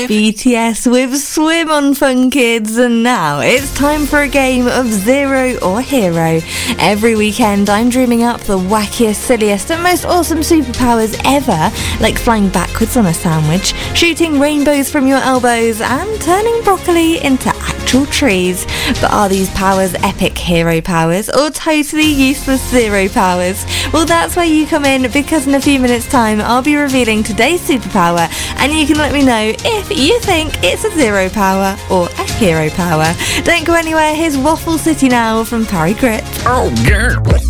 BTS with Swim on Fun Kids, and now it's time for a game of Zero or Hero. Every weekend I'm dreaming up the wackiest, silliest and most awesome superpowers ever, like flying backwards on a sandwich, shooting rainbows from your elbows and turning broccoli into actual trees. But are these powers epic hero powers or totally useless zero powers? Well, that's where you come in, because in a few minutes time I'll be revealing today's superpower and you can let me know if you think it's a zero power or a hero power. Don't go anywhere, here's Waffle City now from Parry Grit. Oh, girl, what